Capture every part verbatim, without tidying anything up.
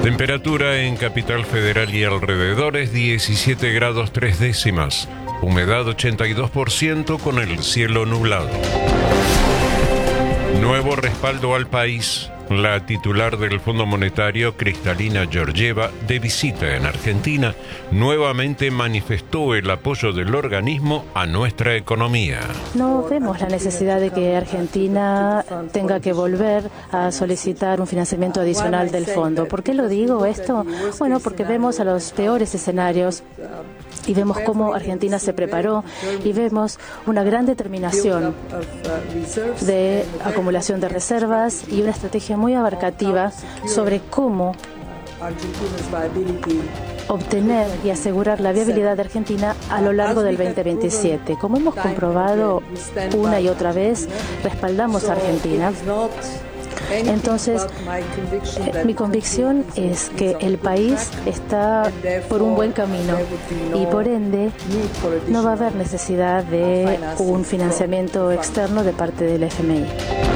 Temperatura en Capital Federal y alrededores diecisiete grados tres décimas. Humedad ochenta y dos por ciento con el cielo nublado. Nuevo respaldo al país. La titular del Fondo Monetario, Kristalina Georgieva, de visita en Argentina, nuevamente manifestó el apoyo del organismo a nuestra economía. No vemos la necesidad de que Argentina tenga que volver a solicitar un financiamiento adicional del fondo. ¿Por qué lo digo esto? Bueno, porque vemos a los peores escenarios y vemos cómo Argentina se preparó y vemos una gran determinación de acumulación de reservas y una estrategia muy abarcativa sobre cómo obtener y asegurar la viabilidad de Argentina a lo largo del veinte veintisiete. Como hemos comprobado una y otra vez, respaldamos a Argentina. Entonces, eh, mi convicción es que el país está por un buen camino y por ende no va a haber necesidad de un financiamiento externo de parte del F M I.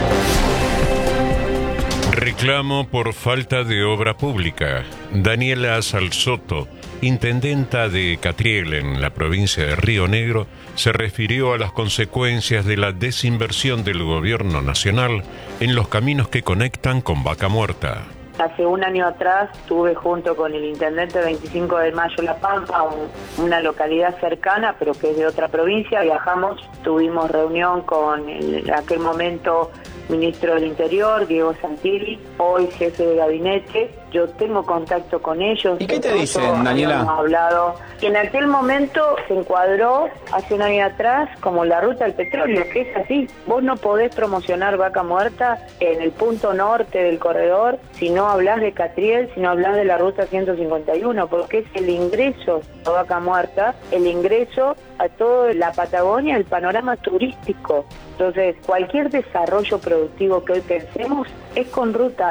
Reclamo por falta de obra pública. Daniela Salsoto, intendenta de Catriel en la provincia de Río Negro, se refirió a las consecuencias de la desinversión del gobierno nacional en los caminos que conectan con Vaca Muerta. Hace un año atrás tuve junto con el intendente veinticinco de mayo La Pampa, un, una localidad cercana, pero que es de otra provincia. Viajamos, tuvimos reunión con el, en aquel momento ministro del Interior, Diego Santilli, hoy jefe de gabinete. Yo tengo contacto con ellos. ¿Y qué te dicen, Daniela? Hemos hablado. En aquel momento se encuadró, hace un año atrás, como la ruta del petróleo, que es así. Vos no podés promocionar Vaca Muerta en el punto norte del corredor si no hablas de Catriel, si no hablas de la ruta ciento cincuenta y uno, porque es el ingreso a Vaca Muerta, el ingreso a toda la Patagonia, el panorama turístico. Entonces, cualquier desarrollo productivo que hoy pensemos es con ruta.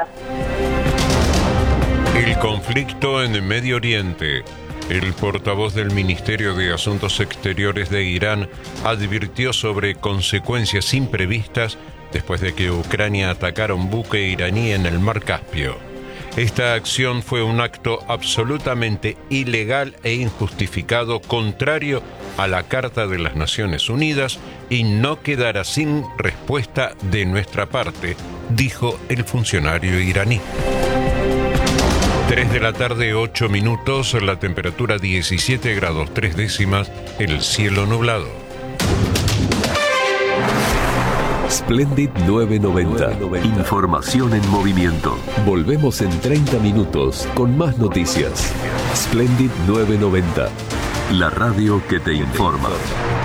El conflicto en el Medio Oriente. El portavoz del Ministerio de Asuntos Exteriores de Irán advirtió sobre consecuencias imprevistas después de que Ucrania atacara un buque iraní en el Mar Caspio. Esta acción fue un acto absolutamente ilegal e injustificado, contrario a la Carta de las Naciones Unidas, y no quedará sin respuesta de nuestra parte, dijo el funcionario iraní. tres de la tarde, ocho minutos, la temperatura diecisiete grados tres décimas, el cielo nublado. Splendid novecientos noventa. Información en movimiento. Volvemos en treinta minutos con más noticias. Splendid novecientos noventa. La radio que te informa.